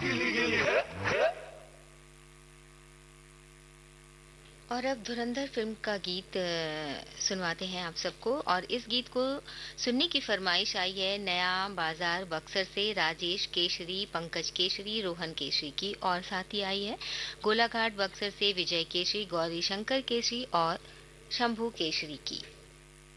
और अब धुरंधर फ़िल्म का गीत सुनवाते हैं आप सबको और इस गीत को सुनने की फरमाइश आई है नया बाजार बक्सर से राजेश केशरी, पंकज केशरी, रोहन केशरी की और साथ ही आई है गोलाघाट बक्सर से विजय केशरी, गौरी शंकर केशरी और शंभू केशरी की।